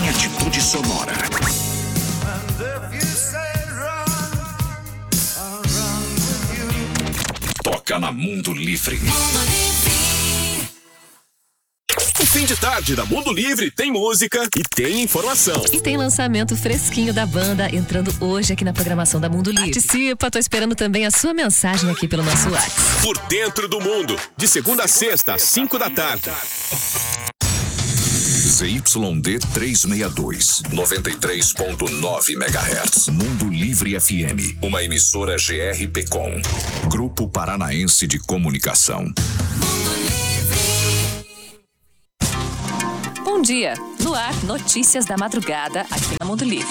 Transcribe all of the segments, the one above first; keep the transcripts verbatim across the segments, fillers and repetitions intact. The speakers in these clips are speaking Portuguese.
em atitude sonora. Toca na Mundo Livre. O fim de tarde da Mundo Livre tem música e tem informação. E tem lançamento fresquinho da banda entrando hoje aqui na programação da Mundo Livre. Participa, tô esperando também a sua mensagem aqui pelo nosso WhatsApp. Por dentro do mundo, de segunda a sexta, às cinco da tarde. Z Y D trezentos e sessenta e dois, noventa e três ponto nove megahertz. Mundo Livre F M, uma emissora G R P com. Grupo Paranaense de Comunicação. Bom dia, no ar, notícias da madrugada aqui na Mundo Livre.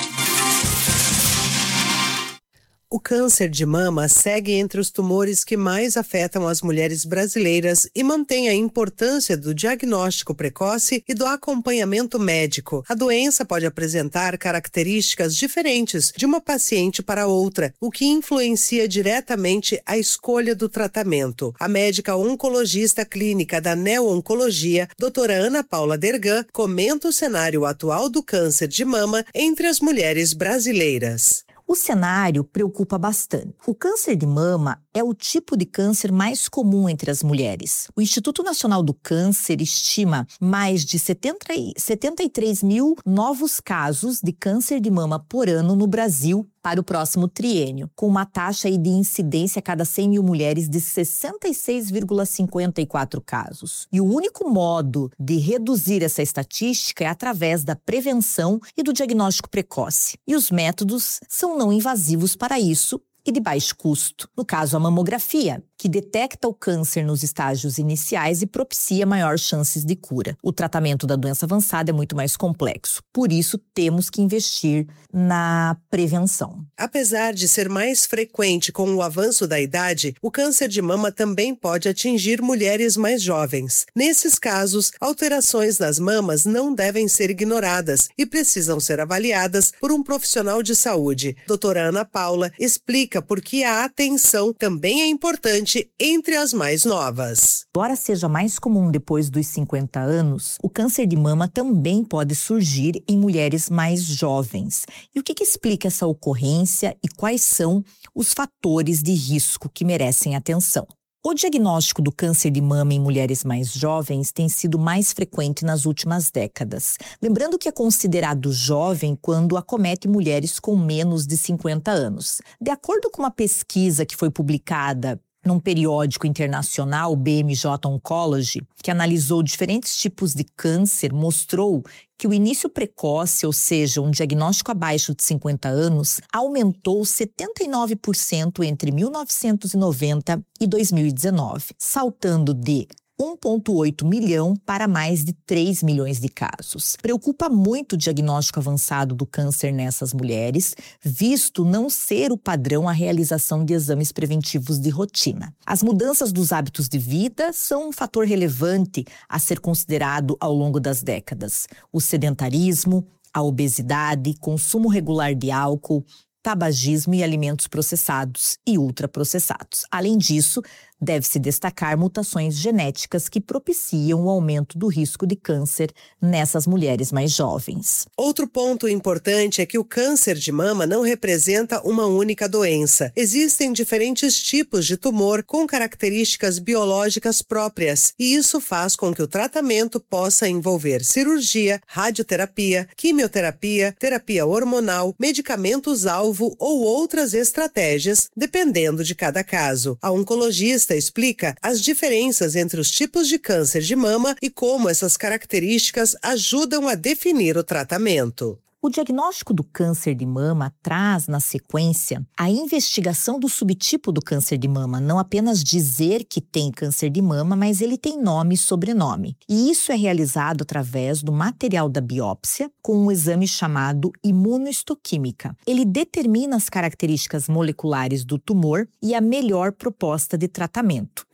O câncer de mama segue entre os tumores que mais afetam as mulheres brasileiras e mantém a importância do diagnóstico precoce e do acompanhamento médico. A doença pode apresentar características diferentes de uma paciente para outra, o que influencia diretamente a escolha do tratamento. A médica oncologista clínica da Neo-Oncologia, doutora Ana Paula Dergan, comenta o cenário atual do câncer de mama entre as mulheres brasileiras. O cenário preocupa bastante. O câncer de mama é o tipo de câncer mais comum entre as mulheres. O Instituto Nacional do Câncer estima mais de setenta e três mil novos casos de câncer de mama por ano no Brasil para o próximo triênio, com uma taxa de incidência a cada cem mil mulheres de sessenta e seis vírgula cinquenta e quatro casos. E o único modo de reduzir essa estatística é através da prevenção e do diagnóstico precoce. E os métodos são não invasivos para isso e de baixo custo. No caso, a mamografia, que detecta o câncer nos estágios iniciais e propicia maiores chances de cura. O tratamento da doença avançada é muito mais complexo. Por isso, temos que investir na prevenção. Apesar de ser mais frequente com o avanço da idade, o câncer de mama também pode atingir mulheres mais jovens. Nesses casos, alterações nas mamas não devem ser ignoradas e precisam ser avaliadas por um profissional de saúde. Doutora Ana Paula explica por que a atenção também é importante entre as mais novas. Embora seja mais comum depois dos cinquenta anos, o câncer de mama também pode surgir em mulheres mais jovens. E o que, que explica essa ocorrência e quais são os fatores de risco que merecem atenção? O diagnóstico do câncer de mama em mulheres mais jovens tem sido mais frequente nas últimas décadas. Lembrando que é considerado jovem quando acomete mulheres com menos de cinquenta anos. De acordo com uma pesquisa que foi publicada num periódico internacional, o B M J Oncology, que analisou diferentes tipos de câncer, mostrou que o início precoce, ou seja, um diagnóstico abaixo de cinquenta anos, aumentou setenta e nove por cento entre mil novecentos e noventa e dois mil e dezenove, saltando de um vírgula oito milhão para mais de três milhões de casos. Preocupa muito o diagnóstico avançado do câncer nessas mulheres, visto não ser o padrão a realização de exames preventivos de rotina. As mudanças dos hábitos de vida são um fator relevante a ser considerado ao longo das décadas. O sedentarismo, a obesidade, consumo regular de álcool, tabagismo e alimentos processados e ultraprocessados. Além disso, deve-se destacar mutações genéticas que propiciam o aumento do risco de câncer nessas mulheres mais jovens. Outro ponto importante é que o câncer de mama não representa uma única doença. Existem diferentes tipos de tumor com características biológicas próprias, e isso faz com que o tratamento possa envolver cirurgia, radioterapia, quimioterapia, terapia hormonal, medicamentos-alvo ou outras estratégias, dependendo de cada caso. A oncologista explica as diferenças entre os tipos de câncer de mama e como essas características ajudam a definir o tratamento. O diagnóstico do câncer de mama traz, na sequência, a investigação do subtipo do câncer de mama. Não apenas dizer que tem câncer de mama, mas ele tem nome e sobrenome. E isso é realizado através do material da biópsia com um exame chamado imunohistoquímica. Ele determina as características moleculares do tumor e a melhor proposta de tratamento.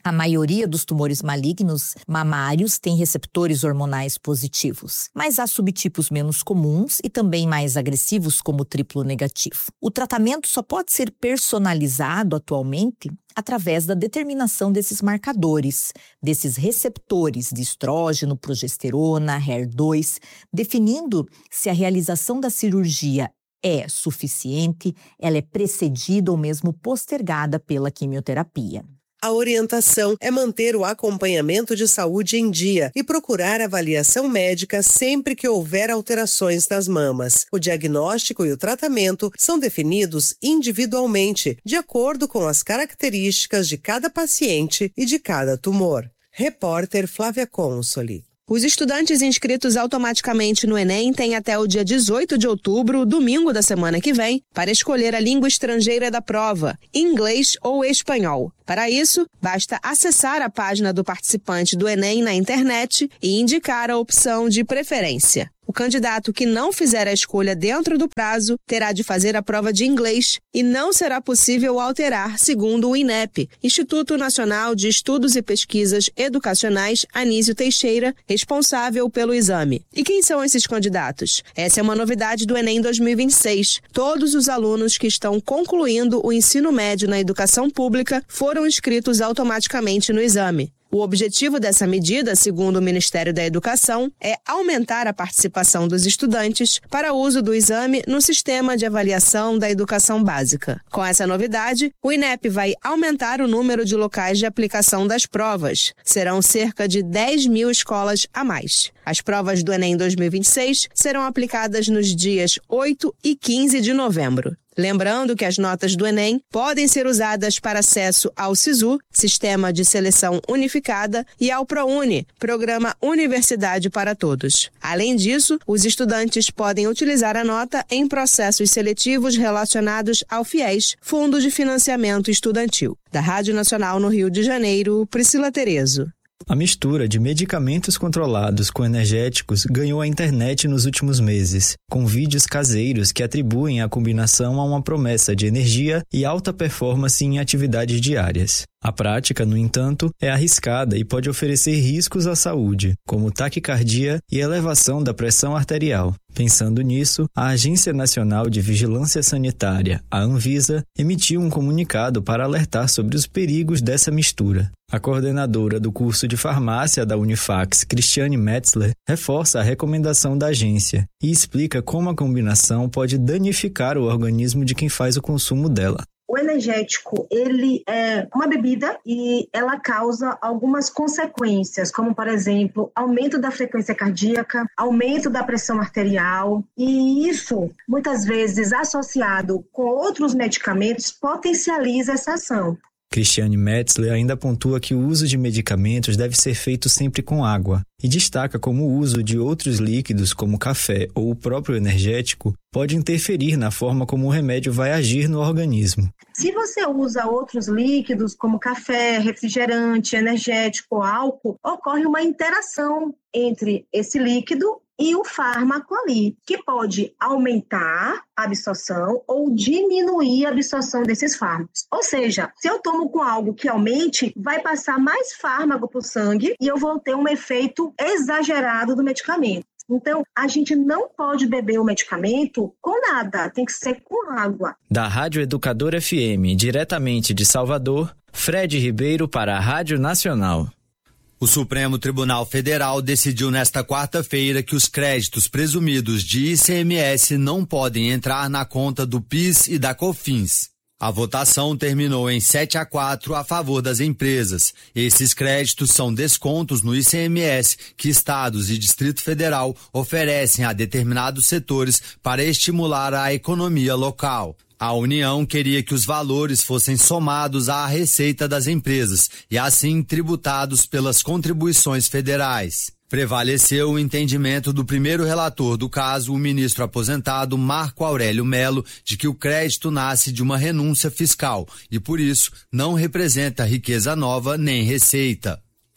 A maioria dos tumores malignos mamários tem receptores hormonais positivos, mas há subtipos menos comuns e também mais agressivos, como o triplo negativo. O tratamento só pode ser personalizado atualmente através da determinação desses marcadores, desses receptores de estrógeno, progesterona, H E R dois, definindo se a realização da cirurgia é suficiente, ela é precedida ou mesmo postergada pela quimioterapia. A orientação é manter o acompanhamento de saúde em dia e procurar avaliação médica sempre que houver alterações nas mamas. O diagnóstico e o tratamento são definidos individualmente, de acordo com as características de cada paciente e de cada tumor. Repórter Flávia Consoli. Os estudantes inscritos automaticamente no Enem têm até o dia dezoito de outubro, domingo da semana que vem, para escolher a língua estrangeira da prova, inglês ou espanhol. Para isso, basta acessar a página do participante do Enem na internet e indicar a opção de preferência. O candidato que não fizer a escolha dentro do prazo terá de fazer a prova de inglês e não será possível alterar, segundo o INEP, Instituto Nacional de Estudos e Pesquisas Educacionais Anísio Teixeira, responsável pelo exame. E quem são esses candidatos? Essa é uma novidade do Enem dois mil e vinte e seis. Todos os alunos que estão concluindo o ensino médio na educação pública foram inscritos automaticamente no exame. O objetivo dessa medida, segundo o Ministério da Educação, é aumentar a participação dos estudantes para uso do exame no sistema de avaliação da educação básica. Com essa novidade, o INEP vai aumentar o número de locais de aplicação das provas. Serão cerca de dez mil escolas a mais. As provas do Enem dois mil e vinte e seis serão aplicadas nos dias oito e quinze de novembro. Lembrando que as notas do Enem podem ser usadas para acesso ao SISU, Sistema de Seleção Unificada, e ao ProUni, Programa Universidade para Todos. Além disso, os estudantes podem utilizar a nota em processos seletivos relacionados ao FIES, Fundo de Financiamento Estudantil. Da Rádio Nacional no Rio de Janeiro, Priscila Terezo. A mistura de medicamentos controlados com energéticos ganhou a internet nos últimos meses, com vídeos caseiros que atribuem a combinação a uma promessa de energia e alta performance em atividades diárias. A prática, no entanto, é arriscada e pode oferecer riscos à saúde, como taquicardia e elevação da pressão arterial. Pensando nisso, a Agência Nacional de Vigilância Sanitária, a Anvisa, emitiu um comunicado para alertar sobre os perigos dessa mistura. A coordenadora do curso de farmácia da Unifax, Cristiane Metzler, reforça a recomendação da agência e explica como a combinação pode danificar o organismo de quem faz o consumo dela. O energético, ele é uma bebida e ela causa algumas consequências, como, por exemplo, aumento da frequência cardíaca, aumento da pressão arterial, e isso, muitas vezes associado com outros medicamentos, potencializa essa ação. Cristiane Metzler ainda pontua que o uso de medicamentos deve ser feito sempre com água e destaca como o uso de outros líquidos, como café ou o próprio energético, pode interferir na forma como o remédio vai agir no organismo. Se você usa outros líquidos, como café, refrigerante, energético, álcool, ocorre uma interação entre esse líquido e o fármaco ali, que pode aumentar a absorção ou diminuir a absorção desses fármacos. Ou seja, se eu tomo com algo que aumente, vai passar mais fármaco para o sangue e eu vou ter um efeito exagerado do medicamento. Então, a gente não pode beber o medicamento com nada, tem que ser com água. Da Rádio Educadora F M, diretamente de Salvador, Fred Ribeiro para a Rádio Nacional. O Supremo Tribunal Federal decidiu nesta quarta-feira que os créditos presumidos de I C M S não podem entrar na conta do PIS e da COFINS. A votação terminou em sete a quatro a favor das empresas. Esses créditos são descontos no I C M S que estados e Distrito Federal oferecem a determinados setores para estimular a economia local. A União queria que os valores fossem somados à receita das empresas e assim tributados pelas contribuições federais. Prevaleceu o entendimento do primeiro relator do caso, o ministro aposentado Marco Aurélio Melo, de que o crédito nasce de uma renúncia fiscal e, por isso, não representa riqueza nova nem receita.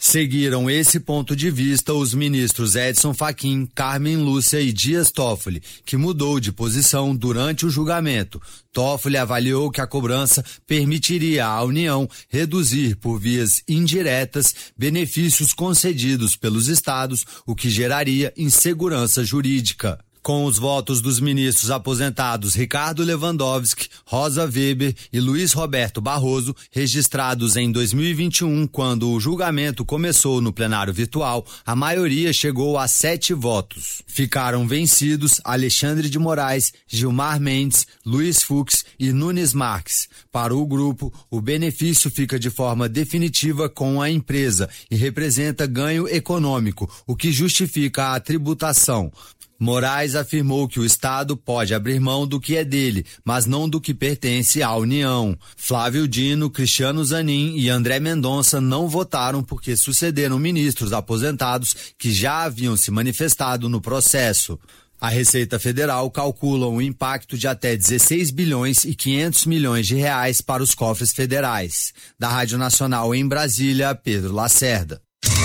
Seguiram esse ponto de vista os ministros Edson Fachin, Carmen Lúcia e Dias Toffoli, que mudou de posição durante o julgamento. Toffoli avaliou que a cobrança permitiria à União reduzir por vias indiretas benefícios concedidos pelos estados, o que geraria insegurança jurídica. Com os votos dos ministros aposentados Ricardo Lewandowski, Rosa Weber e Luiz Roberto Barroso, registrados em dois mil e vinte e um, quando o julgamento começou no plenário virtual, a maioria chegou a sete votos. Ficaram vencidos Alexandre de Moraes, Gilmar Mendes, Luiz Fux e Nunes Marques. Para o grupo, o benefício fica de forma definitiva com a empresa e representa ganho econômico, o que justifica a tributação. Moraes afirmou que o Estado pode abrir mão do que é dele, mas não do que pertence à União. Flávio Dino, Cristiano Zanin e André Mendonça não votaram porque sucederam ministros aposentados que já haviam se manifestado no processo. A Receita Federal calcula um impacto de até dezesseis bilhões e quinhentos milhões de reais para os cofres federais. Da Rádio Nacional em Brasília, Pedro Lacerda.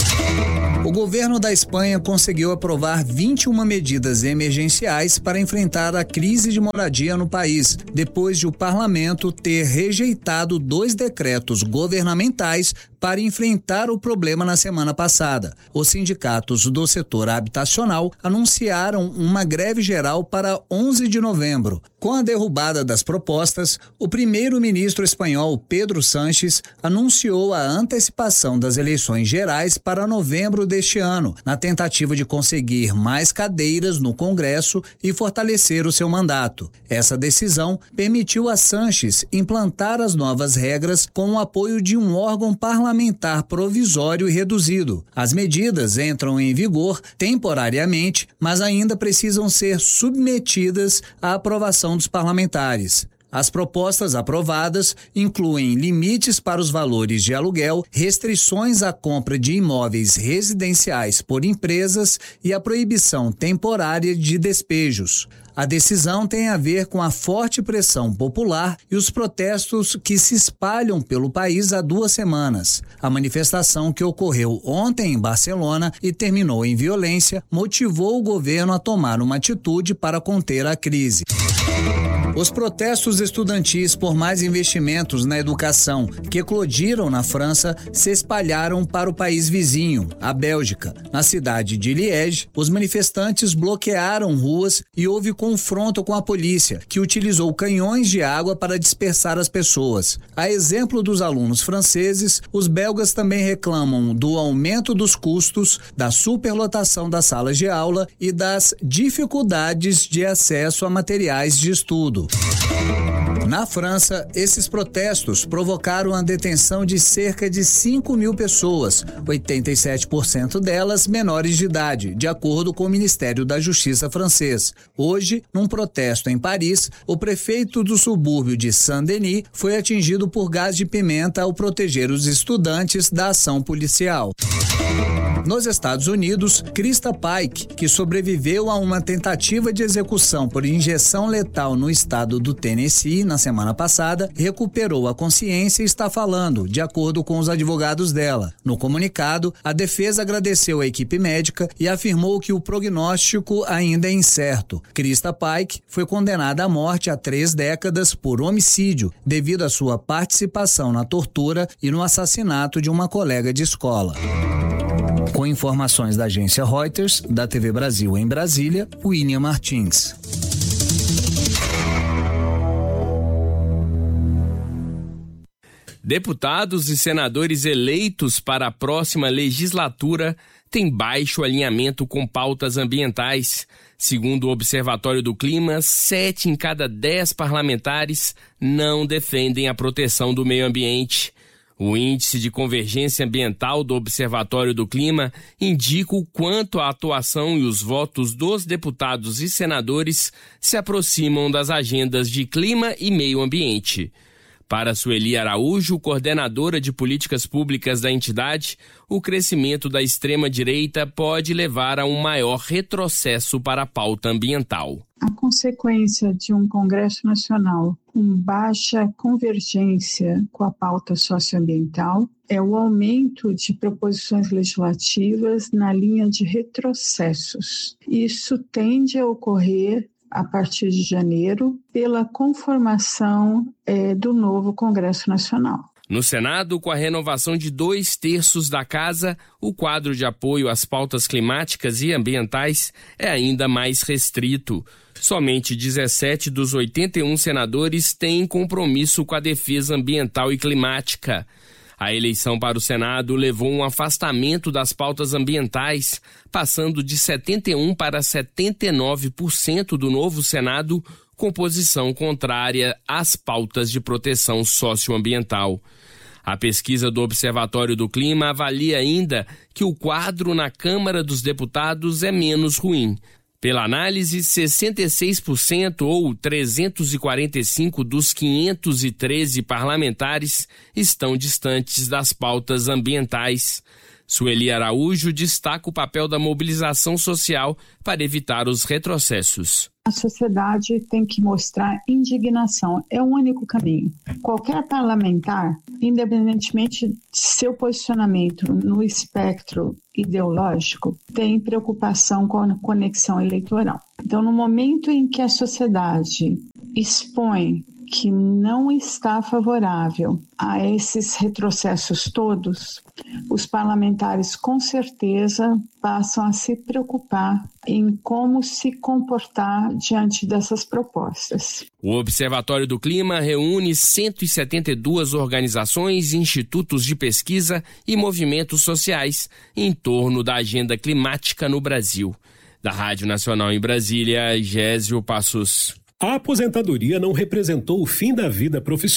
O governo da Espanha conseguiu aprovar vinte e uma medidas emergenciais para enfrentar a crise de moradia no país, depois de o parlamento ter rejeitado dois decretos governamentais para enfrentar o problema na semana passada. Os sindicatos do setor habitacional anunciaram uma greve geral para onze de novembro. Com a derrubada das propostas, o primeiro-ministro espanhol Pedro Sánchez anunciou a antecipação das eleições gerais para novembro deste ano, na tentativa de conseguir mais cadeiras no Congresso e fortalecer o seu mandato. Essa decisão permitiu a Sánchez implantar as novas regras com o apoio de um órgão parlamentar provisório e reduzido. As medidas entram em vigor temporariamente, mas ainda precisam ser submetidas à aprovação dos parlamentares. As propostas aprovadas incluem limites para os valores de aluguel, restrições à compra de imóveis residenciais por empresas e a proibição temporária de despejos. A decisão tem a ver com a forte pressão popular e os protestos que se espalham pelo país há duas semanas. A manifestação que ocorreu ontem em Barcelona e terminou em violência motivou o governo a tomar uma atitude para conter a crise. Os protestos estudantis por mais investimentos na educação que eclodiram na França se espalharam para o país vizinho, a Bélgica. Na cidade de Liège, os manifestantes bloquearam ruas e houve confronto com a polícia, que utilizou canhões de água para dispersar as pessoas. A exemplo dos alunos franceses, os belgas também reclamam do aumento dos custos, da superlotação das salas de aula e das dificuldades de acesso a materiais de estudo. Na França, esses protestos provocaram a detenção de cerca de cinco mil pessoas, oitenta e sete por cento delas menores de idade, de acordo com o Ministério da Justiça francês. Hoje, num protesto em Paris, o prefeito do subúrbio de Saint-Denis foi atingido por gás de pimenta ao proteger os estudantes da ação policial. Nos Estados Unidos, Krista Pike, que sobreviveu a uma tentativa de execução por injeção letal no estado do Tennessee na semana passada, recuperou a consciência e está falando, de acordo com os advogados dela. No comunicado, a defesa agradeceu a equipe médica e afirmou que o prognóstico ainda é incerto. Krista Pike foi condenada à morte há três décadas por homicídio, devido à sua participação na tortura e no assassinato de uma colega de escola. Com informações da agência Reuters, da T V Brasil em Brasília, William Martins. Deputados e senadores eleitos para a próxima legislatura têm baixo alinhamento com pautas ambientais. Segundo o Observatório do Clima, sete em cada dez parlamentares não defendem a proteção do meio ambiente. O Índice de Convergência Ambiental do Observatório do Clima indica o quanto a atuação e os votos dos deputados e senadores se aproximam das agendas de clima e meio ambiente. Para Sueli Araújo, coordenadora de políticas públicas da entidade, o crescimento da extrema-direita pode levar a um maior retrocesso para a pauta ambiental. A consequência de um Congresso Nacional com baixa convergência com a pauta socioambiental é o aumento de proposições legislativas na linha de retrocessos. Isso tende a ocorrer a partir de janeiro pela conformação é, do novo Congresso Nacional. No Senado, com a renovação de dois terços da casa, o quadro de apoio às pautas climáticas e ambientais é ainda mais restrito. Somente dezessete dos oitenta e um senadores têm compromisso com a defesa ambiental e climática. A eleição para o Senado levou um afastamento das pautas ambientais, passando de setenta e um por cento para setenta e nove por cento do novo Senado, com posição contrária às pautas de proteção socioambiental. A pesquisa do Observatório do Clima avalia ainda que o quadro na Câmara dos Deputados é menos ruim. Pela análise, sessenta e seis por cento ou trezentos e quarenta e cinco dos quinhentos e treze parlamentares estão distantes das pautas ambientais. Sueli Araújo destaca o papel da mobilização social para evitar os retrocessos. A sociedade tem que mostrar indignação, é o único caminho. Qualquer parlamentar, independentemente de seu posicionamento no espectro ideológico, tem preocupação com a conexão eleitoral. Então, no momento em que a sociedade expõe que não está favorável a esses retrocessos todos, os parlamentares com certeza passam a se preocupar em como se comportar diante dessas propostas. O Observatório do Clima reúne cento e setenta e duas organizações, institutos de pesquisa e movimentos sociais em torno da agenda climática no Brasil. Da Rádio Nacional em Brasília, Gésio Passos. A aposentadoria não representou o fim da vida profissional.